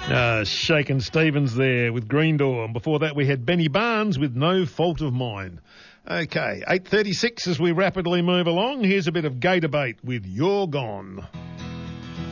Shakin' Stevens there with Green Door. And before that we had Benny Barnes with No Fault of Mine. Okay, 8:36 as we rapidly move along. Here's a bit of Gay Debate with You're Gone.